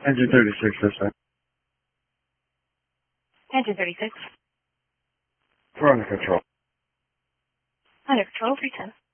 Engine 36, this time. Engine 36. We're under control. Under control, 310.